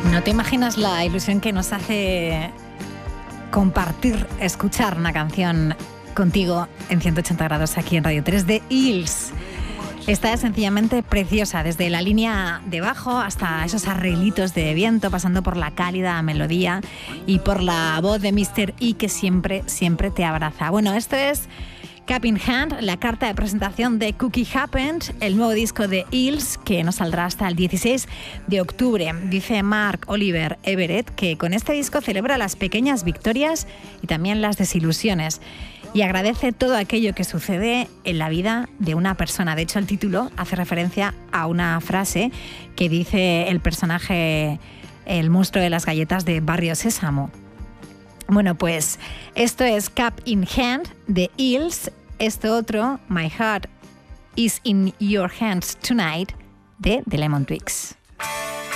No te imaginas la ilusión que nos hace compartir, escuchar una canción contigo en 180 grados aquí en Radio 3 de Hills. Esta es sencillamente preciosa, desde la línea de bajo hasta esos arreglitos de viento, pasando por la cálida melodía y por la voz de Mr. E que siempre, siempre te abraza. Bueno, esto es Cup in Hand, la carta de presentación de Cookie Happened, el nuevo disco de Hills, que no saldrá hasta el 16 de octubre. Dice Mark Oliver Everett que con este disco celebra las pequeñas victorias y también las desilusiones, y agradece todo aquello que sucede en la vida de una persona. De hecho, el título hace referencia a una frase que dice el personaje, el monstruo de las galletas de Barrio Sésamo. Bueno, pues esto es Cup in Hand de Hills. Esto otro, My Heart is in Your Hands Tonight, de The Lemon Twigs.